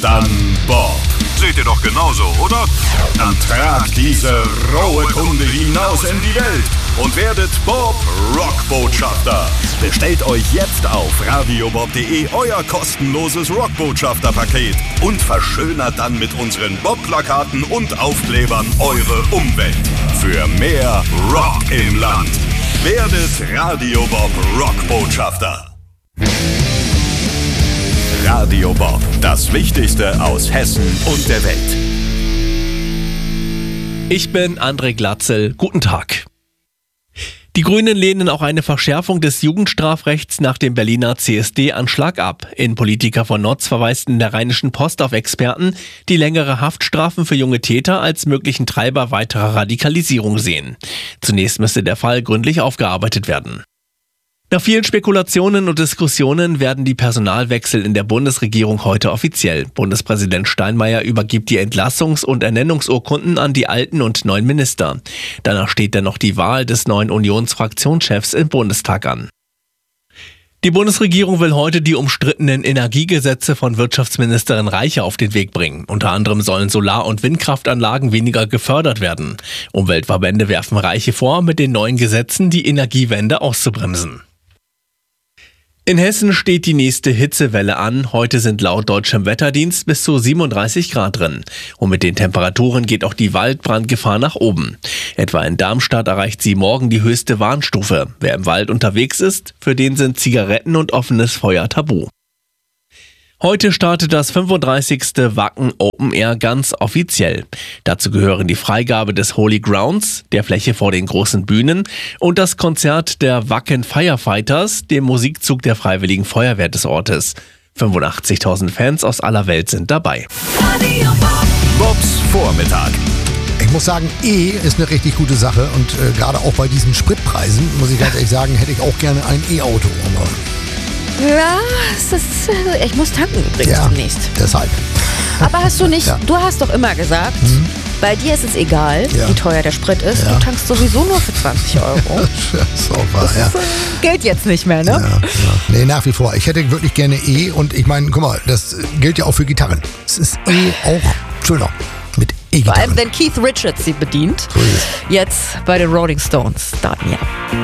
Dann Bob. Seht ihr doch genauso, oder? Dann tragt diese rohe Kunde hinaus in die Welt und werdet Bob Rockbotschafter. Bestellt euch jetzt auf radiobob.de euer kostenloses Rockbotschafter-Paket und verschönert dann mit unseren Bob-Plakaten und Aufklebern eure Umwelt. Für mehr Rock im Land. Werdet Radio Bob Rockbotschafter. Radio Bob, das Wichtigste aus Hessen und der Welt. Ich bin André Glatzel. Guten Tag. Die Grünen lehnen auch eine Verschärfung des Jugendstrafrechts nach dem Berliner CSD-Anschlag ab. Innenpolitiker von Notz verweisten in der Rheinischen Post auf Experten, die längere Haftstrafen für junge Täter als möglichen Treiber weiterer Radikalisierung sehen. Zunächst müsste der Fall gründlich aufgearbeitet werden. Nach vielen Spekulationen und Diskussionen werden die Personalwechsel in der Bundesregierung heute offiziell. Bundespräsident Steinmeier übergibt die Entlassungs- und Ernennungsurkunden an die alten und neuen Minister. Danach steht dann noch die Wahl des neuen Unionsfraktionschefs im Bundestag an. Die Bundesregierung will heute die umstrittenen Energiegesetze von Wirtschaftsministerin Reiche auf den Weg bringen. Unter anderem sollen Solar- und Windkraftanlagen weniger gefördert werden. Umweltverbände werfen Reiche vor, mit den neuen Gesetzen die Energiewende auszubremsen. In Hessen steht die nächste Hitzewelle an. Heute sind laut deutschem Wetterdienst bis zu 37 Grad drin. Und mit den Temperaturen geht auch die Waldbrandgefahr nach oben. Etwa in Darmstadt erreicht sie morgen die höchste Warnstufe. Wer im Wald unterwegs ist, für den sind Zigaretten und offenes Feuer tabu. Heute startet das 35. Wacken Open Air ganz offiziell. Dazu gehören die Freigabe des Holy Grounds, der Fläche vor den großen Bühnen, und das Konzert der Wacken Firefighters, dem Musikzug der Freiwilligen Feuerwehr des Ortes. 85.000 Fans aus aller Welt sind dabei. Bobs Vormittag. Ich muss sagen, ist eine richtig gute Sache und gerade auch bei diesen Spritpreisen, muss ich ganz ehrlich sagen, hätte ich auch gerne ein E-Auto. Ja, ich muss tanken übrigens demnächst. Deshalb. Aber hast du nicht, du hast doch immer gesagt, bei dir ist es egal, wie teuer der Sprit ist. Du tankst sowieso nur für 20 Euro. So war, das gilt jetzt nicht mehr, ne? Ja. Nee, nach wie vor. Ich hätte wirklich gerne und ich meine, guck mal, das gilt ja auch für Gitarren. Es ist auch schöner mit E-Gitarren. Vor allem, wenn Keith Richards sie bedient. So ist es. Jetzt bei den Rolling Stones starten, ja.